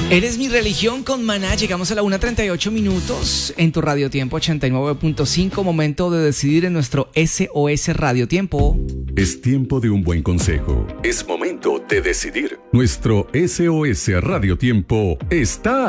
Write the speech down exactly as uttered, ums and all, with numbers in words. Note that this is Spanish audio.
Eres mi religión con Maná. Llegamos a la una treinta y ocho minutos en tu Radio Tiempo ochenta y nueve punto cinco. Momento de decidir en nuestro S O S Radio Tiempo. Es tiempo de un buen consejo. Es momento de decidir. Nuestro S O S Radio Tiempo está